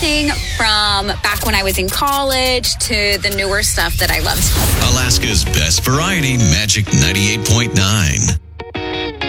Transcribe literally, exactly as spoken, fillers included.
everything from back when I was in college to the newer stuff that I loved. Alaska's best variety, Magic ninety-eight point nine.